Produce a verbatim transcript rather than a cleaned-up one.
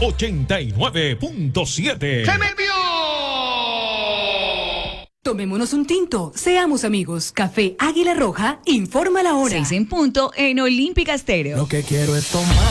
ochenta y nueve punto siete. ¡Se me envió! Tomémonos un tinto, seamos amigos. Café Águila Roja informa la hora. Seis en punto en Olímpica Estéreo. Lo que quiero es tomar.